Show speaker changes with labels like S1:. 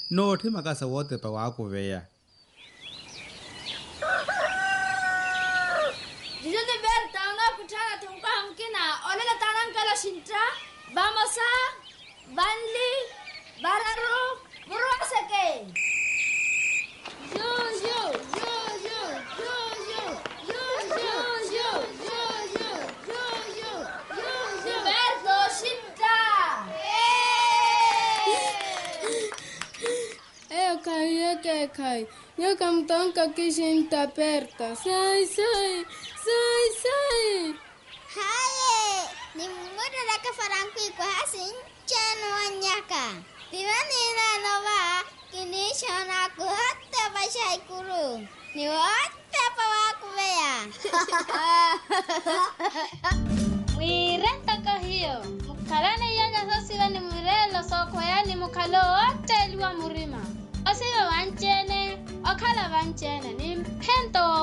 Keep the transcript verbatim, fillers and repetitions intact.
S1: no the makasa wote pa wa ku veya
S2: Dijone Berta una kutana tumka hamkina olela tanan kala shintra vamos a Banli Bararu Murasake Yo yo yo yo yo yo yo yo yo yo yo yo yo yo yo Berto shintra
S3: Eh kai eh kai yo kam tonka kishinta Berta sai sai sai sai
S4: Haye, ni muda da ka faranku ko hasin chano anyaka. Tirani na nova, kini shana ko hatta bashai kuru. Ni hatta pawa ku beya.
S2: Wirenta kahio mukalane yanga sosiwa ni murelo soko yani mukalo wote liwa murima. Osiwa wanchene, okala wanchene ni pento